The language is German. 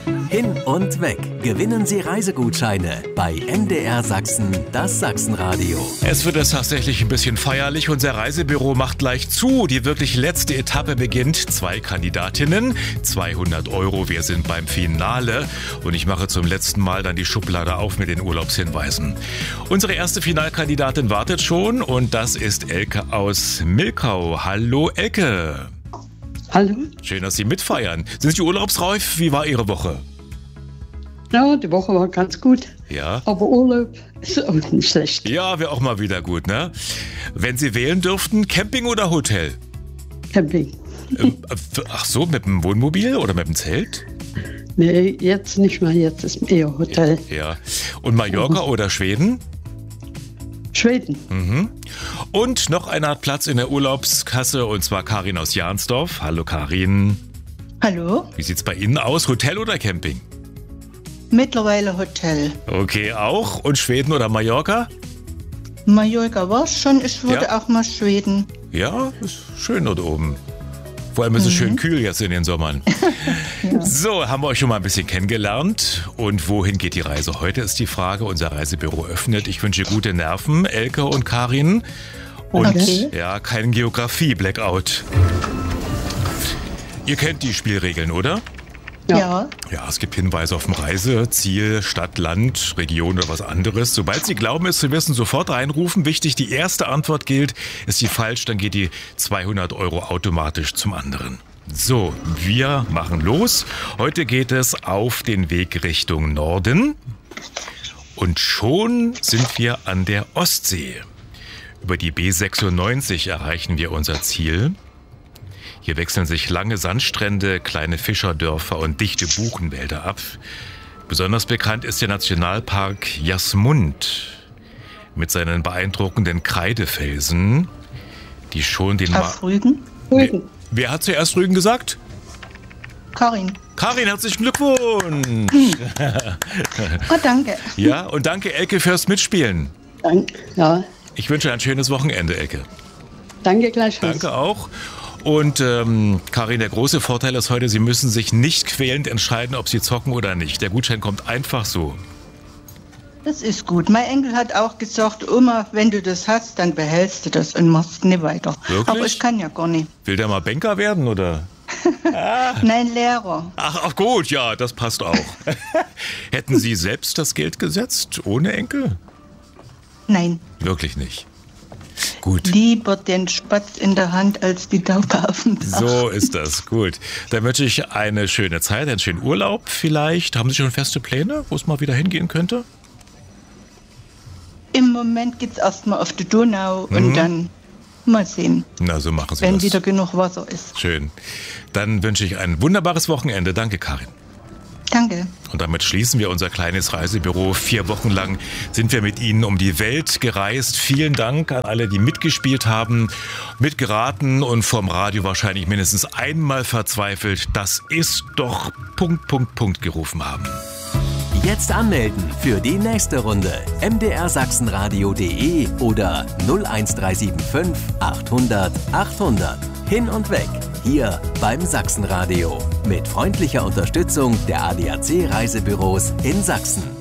Hin und weg. Gewinnen Sie Reisegutscheine bei MDR Sachsen, das Sachsenradio. Es wird jetzt tatsächlich ein bisschen feierlich. Unser Reisebüro macht gleich zu. Die wirklich letzte Etappe beginnt. 2 Kandidatinnen, 200 €. Wir sind beim Finale. Und ich mache zum letzten Mal dann die Schublade auf mit den Urlaubshinweisen. Unsere erste Finalkandidatin wartet schon. Und das ist Elke aus Milkau. Hallo Elke. Hallo. Schön, dass Sie mitfeiern. Sind Sie urlaubsreif? Wie war Ihre Woche? Ja, die Woche war ganz gut. Ja. Aber Urlaub ist auch nicht schlecht. Ja, wäre auch mal wieder gut, ne? Wenn Sie wählen dürften, Camping oder Hotel? Camping. Ach so, mit dem Wohnmobil oder mit dem Zelt? Nee, jetzt nicht mehr. Jetzt ist eher Hotel. Ja. Und Mallorca oder Schweden? Schweden. Mhm. Und noch einer hat Platz in der Urlaubskasse, und zwar Karin aus Jahnsdorf. Hallo Karin. Hallo? Wie sieht's bei Ihnen aus? Hotel oder Camping? Mittlerweile Hotel. Okay, auch. Und Schweden oder Mallorca? Mallorca war es schon, ich würde auch mal Schweden. Ja, ist schön dort oben. Vor allem ist es schön kühl jetzt in den Sommern. Ja. So, haben wir euch schon mal ein bisschen kennengelernt. Und wohin geht die Reise? Heute ist die Frage, unser Reisebüro öffnet. Ich wünsche gute Nerven, Elke und Karin. Und ja, kein Geografie-Blackout. Ihr kennt die Spielregeln, oder? Ja. Ja, es gibt Hinweise auf dem Reiseziel, Stadt, Land, Region oder was anderes. Sobald Sie glauben, es zu wissen, sofort reinrufen. Wichtig, die erste Antwort gilt. Ist die falsch, dann geht die 200 € automatisch zum anderen. So, wir machen los. Heute geht es auf den Weg Richtung Norden. Und schon sind wir an der Ostsee. Über die B96 erreichen wir unser Ziel. Hier wechseln sich lange Sandstrände, kleine Fischerdörfer und dichte Buchenwälder ab. Besonders bekannt ist der Nationalpark Jasmund mit seinen beeindruckenden Kreidefelsen, die schon den... Auf Rügen? Wer hat zuerst Rügen gesagt? Karin. Karin, herzlichen Glückwunsch! Oh, danke. Ja, und danke Elke fürs Mitspielen. Danke. Ja. Ich wünsche ein schönes Wochenende, Elke. Danke gleichfalls. Danke auch. Und Karin, der große Vorteil ist heute, Sie müssen sich nicht quälend entscheiden, ob Sie zocken oder nicht. Der Gutschein kommt einfach so. Das ist gut. Mein Enkel hat auch gesagt, Oma, wenn du das hast, dann behältst du das und machst nicht weiter. Wirklich? Aber ich kann ja gar nicht. Will der mal Banker werden, oder? Nein, Lehrer. Ach gut, ja, das passt auch. Hätten Sie selbst das Geld gesetzt, ohne Enkel? Nein. Wirklich nicht. Gut. Lieber den Spatz in der Hand als die Taube auf dem Dach. So ist das, gut. Dann wünsche ich eine schöne Zeit, einen schönen Urlaub vielleicht. Haben Sie schon feste Pläne, wo es mal wieder hingehen könnte? Im Moment geht's erstmal auf die Donau und dann mal sehen. Na, so machen Sie wenn das. Wieder genug Wasser ist. Schön. Dann wünsche ich ein wunderbares Wochenende. Danke, Karin. Danke. Und damit schließen wir unser kleines Reisebüro. 4 Wochen lang sind wir mit Ihnen um die Welt gereist. Vielen Dank an alle, die mitgespielt haben, mitgeraten und vom Radio wahrscheinlich mindestens einmal verzweifelt. Das ist doch ... gerufen haben. Jetzt anmelden für die nächste Runde. mdrsachsenradio.de oder 01375 800 800. Hin und weg. Hier beim Sachsenradio. Mit freundlicher Unterstützung der ADAC Reisebüros in Sachsen.